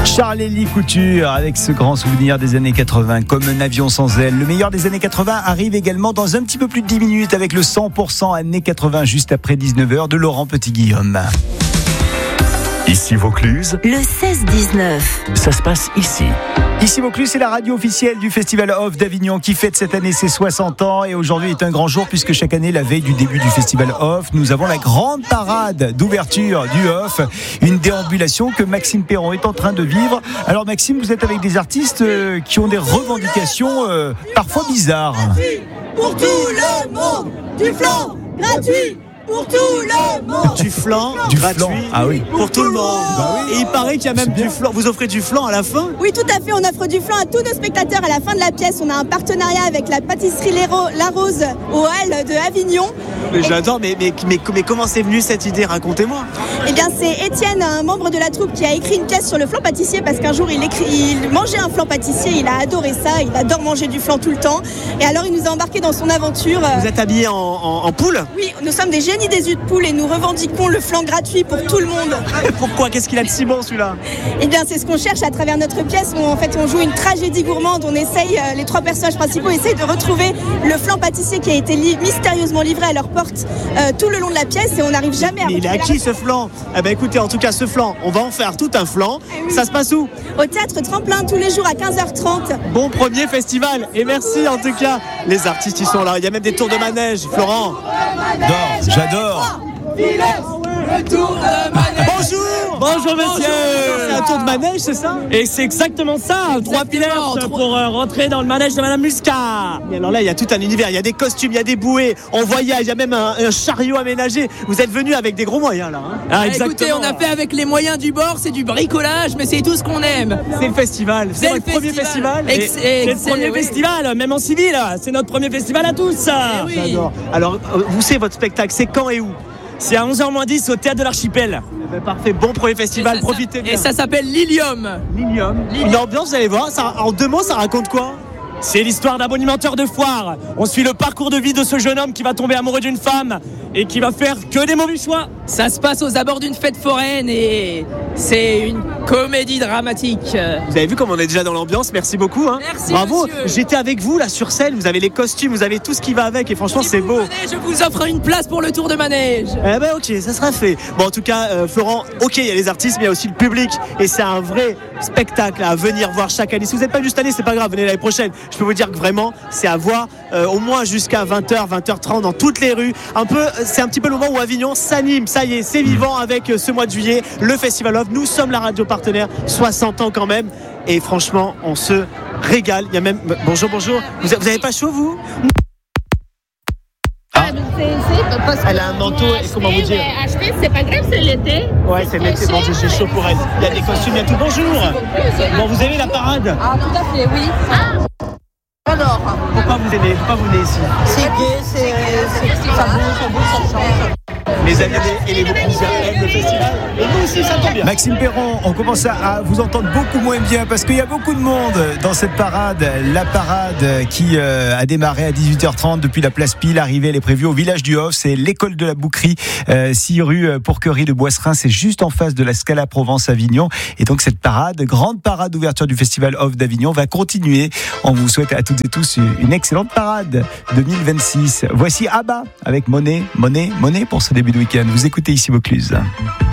Charlélie Couture avec ce grand souvenir des années 80, comme un avion sans aile. Le meilleur des années 80 arrive également dans un petit peu plus de 10 minutes avec le 100% années 80 juste après 19h de Laurent Petit-Guillaume. Ici Vaucluse, le 16-19. Ça se passe ici. Ici Vaucluse, c'est la radio officielle du Festival Off d'Avignon qui fête cette année ses 60 ans et aujourd'hui est un grand jour puisque chaque année, la veille du début du Festival Off, nous avons la grande parade d'ouverture du Off, une déambulation que Maxime Perron est en train de vivre. Alors Maxime, vous êtes avec des artistes qui ont des revendications parfois bizarres. Gratuit pour tout le monde, du flan gratuit pour tout le monde. Du flan gratuit pour tout le monde. Et il paraît qu'il y a même du flan. Vous offrez du flan à la fin ? Oui, tout à fait. On offre du flan à tous nos spectateurs à la fin de la pièce. On a un partenariat avec la pâtisserie La Rose aux Halles de Avignon. Mais j'adore, mais comment c'est venu cette idée ? Racontez-moi. Eh bien, c'est Étienne, un membre de la troupe, qui a écrit une pièce sur le flan pâtissier parce qu'un jour, il mangeait un flan pâtissier. Il a adoré ça. Il adore manger du flan tout le temps. Et alors, il nous a embarqués dans son aventure. Vous êtes habillés en poule ? Oui, nous sommes des génies des yeux de poule et nous revendiquons le flan gratuit pour tout le monde. Pourquoi ? Qu'est-ce qu'il a de si bon celui-là ? Eh bien, c'est ce qu'on cherche à travers notre pièce où en fait on joue une tragédie gourmande. On essaye, les trois personnages principaux essayent de retrouver le flan pâtissier qui a été mystérieusement livré à leur porte tout le long de la pièce et on n'arrive jamais à retrouver. Il est à qui ce flan ? Eh ben écoutez, en tout cas ce flan, on va en faire tout un flan. Oui. Ça se passe où ? Au Théâtre Tremplin tous les jours à 15h30. Bon premier festival et merci en tout cas. Les artistes ils sont là, il y a même des tours de manège. Florent. J'adore. Le tour de manège. Bonjour messieurs. C'est un tour de manège, c'est ça ? Et c'est exactement ça, 3 pilotes pour rentrer dans le manège de Madame Muscat. Et alors là, il y a tout un univers, il y a des costumes, il y a des bouées, on voyage, il y a même un chariot aménagé. Vous êtes venus avec des gros moyens là. Ah, écoutez, on a fait avec les moyens du bord, c'est du bricolage, mais c'est tout ce qu'on aime. C'est le festival, c'est votre premier festival. C'est le premier festival, même en civil, c'est notre premier festival à tous. Oui. J'adore. Alors, vous savez votre spectacle, c'est quand et où ? C'est à 11h-10 au Théâtre de l'Archipel. Eh ben, parfait, bon premier festival, profitez bien. Et ça s'appelle Lilium. Une ambiance, vous allez voir, ça, en 2 mots, ça raconte quoi ? C'est l'histoire d'un bonimenteur de foire. On suit le parcours de vie de ce jeune homme qui va tomber amoureux d'une femme et qui va faire que des mauvais choix. Ça se passe aux abords d'une fête foraine et c'est une comédie dramatique. Vous avez vu comme on est déjà dans l'ambiance, merci beaucoup. Merci, bravo, monsieur. J'étais avec vous là sur scène, vous avez les costumes, vous avez tout ce qui va avec et franchement c'est beau. Venez, je vous offre une place pour le tour de manège. Eh ben ok, ça sera fait. Bon en tout cas, Florent, ok, il y a les artistes mais il y a aussi le public et c'est un vrai spectacle à venir voir chaque année. Si vous n'êtes pas venu cette année, c'est pas grave, venez l'année prochaine. Je peux vous dire que vraiment, c'est à voir au moins jusqu'à 20h, 20h30 dans toutes les rues. C'est un petit peu le moment où Avignon s'anime, ça y est, c'est vivant avec ce mois de juillet, le Festival Off. Nous sommes la radio partenaire, 60 ans quand même. Et franchement, on se régale. Il y a même... Bonjour. Vous avez pas chaud, vous ? Elle a un manteau, et comment vous dire ? Acheter, c'est pas grave, c'est l'été. Ouais, c'est l'été, bon, j'ai chaud pour elle. Il y a des costumes, il y a tout. Bonjour. Bon, vous aimez la parade ? Ah, tout à fait, oui. Alors, Pourquoi vous venez ici ? c'est gai, ça bouge, ça change. Les amis et les Vauclusiens aiment le festival. Et nous aussi, ça tombe bien. Maxime Perron, on commence à vous entendre beaucoup moins bien parce qu'il y a beaucoup de monde dans cette parade. La parade qui a démarré à 18h30 depuis la place Pile. L'arrivée, elle est prévue au village du Off. C'est l'école de la Bouquerie, 6 rue Pourquerie de Boisserin. C'est juste en face de la Scala Provence-Avignon. Et donc cette parade, grande parade d'ouverture du Festival Off d'Avignon va continuer. On vous souhaite à toutes et tous une excellente parade 2026. Voici Abba avec Monnaie pour ce début de week-end. Vous écoutez ici Vaucluse.